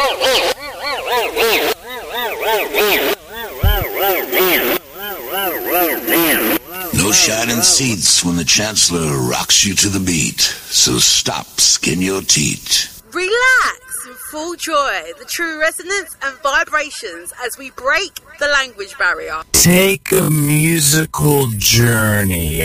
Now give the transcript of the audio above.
No shining seats when the Chancellor rocks you to the beat. So stop, skin your teat. Relax and full joy, the true resonance and vibrations as we break the language barrier. Take a musical journey